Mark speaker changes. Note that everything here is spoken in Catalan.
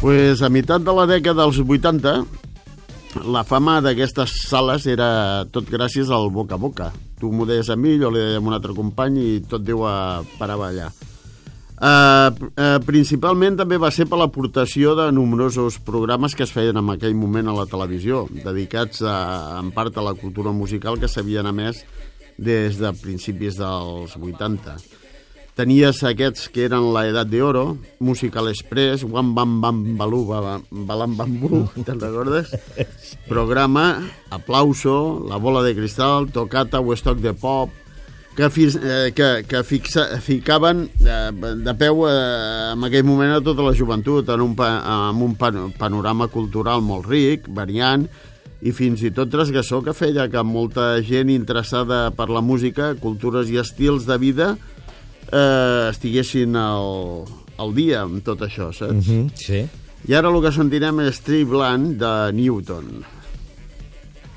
Speaker 1: Pues a meitat de la dècada dels 80, la fama d'aquestes sales era tot gràcies al boca a boca. Tu m'ho deies a mi, jo li deia a un altre company i tot Déu parava allà. Principalment també va ser per l'aportació de nombrosos programes que es feien en aquell moment a la televisió, dedicats en part a la cultura musical que s'havien emès des de principis dels 80. Tenies aquests que eren la Edat de Oro, Musical Express, Wam Bam Bam Balú Balam Bambú, te'n recordes? Programa, Aplauso, La Bola de Cristal, Tocata o Stock de Pop, que ficaven de peu en aquell moment a tota la joventut amb un panorama cultural molt ric, variant, i fins i tot transgressor, que feia que molta gent interessada per la música, cultures i estils de vida estiguessin al dia amb tot això, saps?
Speaker 2: Sí.
Speaker 1: I ara el que sentirem és Tree Blanc de Newton.